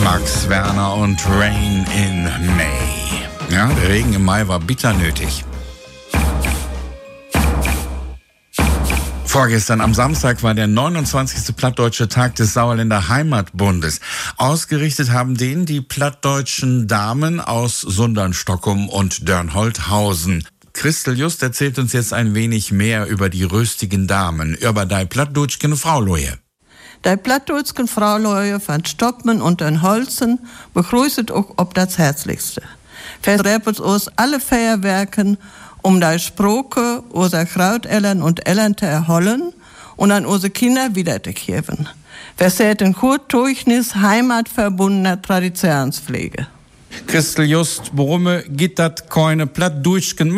Max Werner und Rain in May. Ja, der Regen im Mai war bitter nötig. Vorgestern am Samstag war der 29. Plattdeutsche Tag des Sauerländer Heimatbundes. Ausgerichtet haben den die plattdeutschen Damen aus Sundern, Stockholm und Dörnholthausen. Christel Just erzählt uns jetzt ein wenig mehr über die röstigen Damen, über die plattdeutschen Frauleue. Die plattdeutschen Frauleue von Stockmann und Dörnholzen begrüßt auch ob das Herzlichste. Vertrebt uns alle Feierwerken, um die Sprache unserer Grauteltern und Eltern zu erholen und an unsere Kinder wiederzugeben. Wir sehen ein gutes Zeugnis heimatverbundener Traditionspflege. Christel Just, warum gibt das keine plattdeutschen